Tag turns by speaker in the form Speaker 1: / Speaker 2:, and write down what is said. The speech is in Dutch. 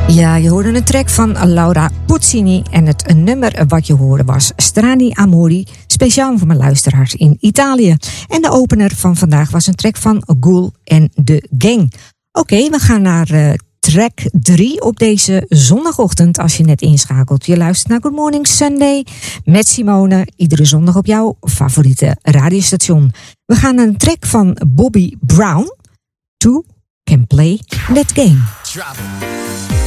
Speaker 1: Ja, je hoorde een track van Laura Puccini en het nummer wat je hoorde was Strani Amori, speciaal voor mijn luisteraars in Italië. En de opener van vandaag was een track van Ghoul en de Gang. Oké, we gaan naar track 3 op deze zondagochtend als je net inschakelt. Je luistert naar Good Morning Sunday met Simone, iedere zondag op jouw favoriete radiostation. We gaan naar een track van Bobby Brown, Two Can Play That Game.
Speaker 2: Drop it.